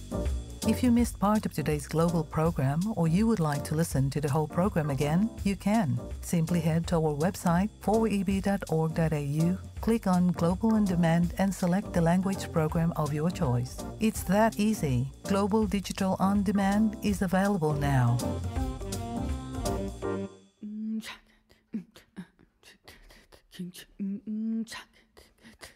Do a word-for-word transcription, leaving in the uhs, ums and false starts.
If you missed part of today's global program or you would like to listen to the whole program again, you can. Simply head to our website four e b dot org dot a u, click on Global On Demand and select the language program of your choice. It's that easy. Global Digital On Demand is available now. king